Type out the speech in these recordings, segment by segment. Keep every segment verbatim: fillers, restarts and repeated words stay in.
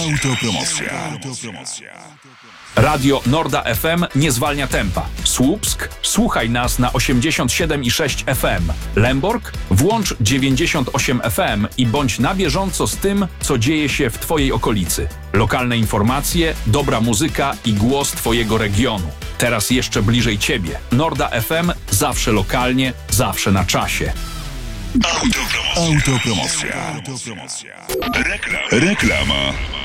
Autopromocja. Radio Norda F M nie zwalnia tempa. Słupsk? Słuchaj nas na osiemdziesiąt siedem i sześć F M. Lęborg? Włącz dziewięćdziesiąt osiem F M i bądź na bieżąco z tym, co dzieje się w Twojej okolicy. Lokalne informacje, dobra muzyka i głos Twojego regionu. Teraz jeszcze bliżej Ciebie. Norda F M zawsze lokalnie, zawsze na czasie. Autopromocja. Autopromocja. Reklama. Reklama.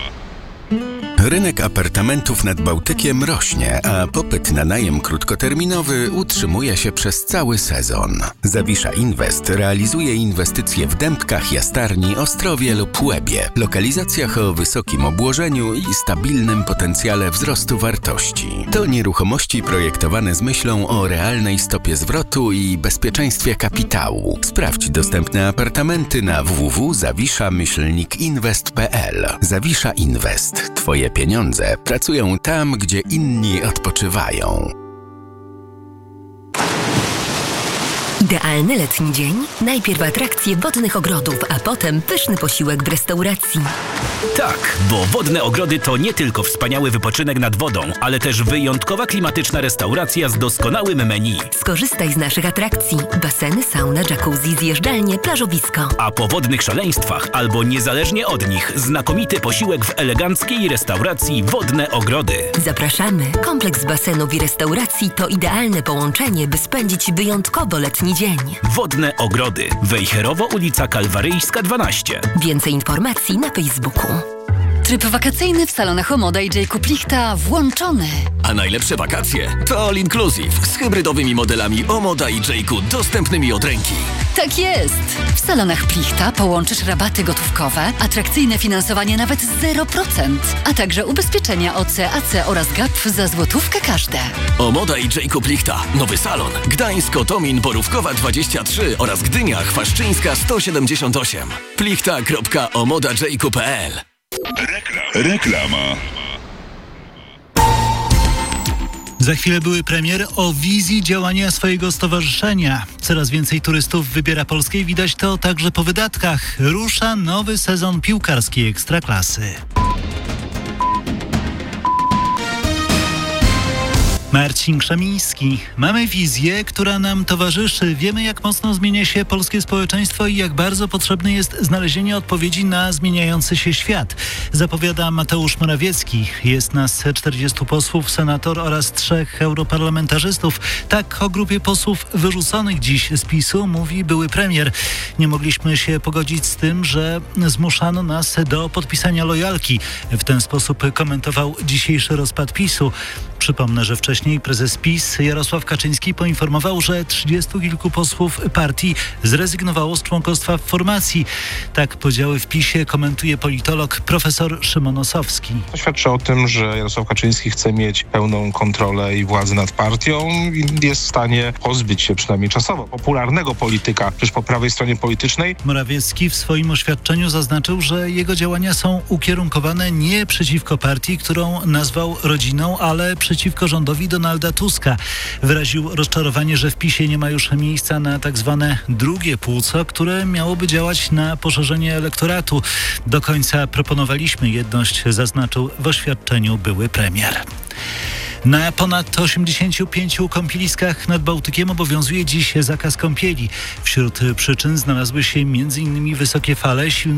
Rynek apartamentów nad Bałtykiem rośnie, a popyt na najem krótkoterminowy utrzymuje się przez cały sezon. Zawisza Invest realizuje inwestycje w Dębkach, Jastarni, Ostrowie lub Łebie, lokalizacjach o wysokim obłożeniu i stabilnym potencjale wzrostu wartości. To nieruchomości projektowane z myślą o realnej stopie zwrotu i bezpieczeństwie kapitału. Sprawdź dostępne apartamenty na w w w kropka zawisza myślnik inwest kropka p l. Zawisza Invest. Twoje pieniądze pracują tam, gdzie inni odpoczywają. Idealny letni dzień? Najpierw atrakcje wodnych ogrodów, a potem pyszny posiłek w restauracji. Tak, bo Wodne Ogrody to nie tylko wspaniały wypoczynek nad wodą, ale też wyjątkowa klimatyczna restauracja z doskonałym menu. Skorzystaj z naszych atrakcji. Baseny, sauna, jacuzzi, zjeżdżalnie, plażowisko. A po wodnych szaleństwach albo niezależnie od nich znakomity posiłek w eleganckiej restauracji Wodne Ogrody. Zapraszamy. Kompleks basenów i restauracji to idealne połączenie, by spędzić wyjątkowo letni dzień. Wodne Ogrody. Wejherowo, ulica Kalwaryjska dwanaście. Więcej informacji na Facebooku. Tryb wakacyjny w salonach Omoda i Jacob Lichta włączony. A najlepsze wakacje to All Inclusive z hybrydowymi modelami Omoda i Jacob dostępnymi od ręki. Tak jest! W salonach Plichta połączysz rabaty gotówkowe, atrakcyjne finansowanie nawet zero procent, a także ubezpieczenia O C, A C oraz G A P za złotówkę każde. Omoda i Jacob Lichta. Nowy salon. Gdańsk, Otomin, Borówkowa dwadzieścia trzy oraz Gdynia, Chwaszczyńska sto siedemdziesiąt osiem. plichta kropka omoda jacob kropka p l. Reklama. Reklama. Za chwilę były premier o wizji działania swojego stowarzyszenia. Coraz więcej turystów wybiera Polskę i widać to także po wydatkach. Rusza nowy sezon piłkarskiej Ekstraklasy. Marcin Krzemiński. Mamy wizję, która nam towarzyszy. Wiemy, jak mocno zmienia się polskie społeczeństwo i jak bardzo potrzebne jest znalezienie odpowiedzi na zmieniający się świat. Zapowiada Mateusz Morawiecki. Jest nas czterdziestu posłów, senator oraz trzech europarlamentarzystów. Tak o grupie posłów wyrzuconych dziś z PiSu mówi były premier. Nie mogliśmy się pogodzić z tym, że zmuszano nas do podpisania lojalki. W ten sposób komentował dzisiejszy rozpad PiSu. Przypomnę, że wcześniej prezes PiS Jarosław Kaczyński poinformował, że trzydziestu kilku posłów partii zrezygnowało z członkostwa w formacji. Tak podziały w PiSie komentuje politolog profesor Szymon Osowski. To świadczy o tym, że Jarosław Kaczyński chce mieć pełną kontrolę i władzę nad partią i jest w stanie pozbyć się przynajmniej czasowo popularnego polityka, też po prawej stronie politycznej. Morawiecki w swoim oświadczeniu zaznaczył, że jego działania są ukierunkowane nie przeciwko partii, którą nazwał rodziną, ale przeciwko rządowi Donalda Tuska. Wyraził rozczarowanie, że w PiSie nie ma już miejsca na tak zwane drugie płuco, które miałoby działać na poszerzenie elektoratu. Do końca proponowaliśmy jedność, zaznaczył w oświadczeniu były premier. Na ponad osiemdziesięciu pięciu kąpieliskach nad Bałtykiem obowiązuje dziś zakaz kąpieli. Wśród przyczyn znalazły się m.in. wysokie fale, silne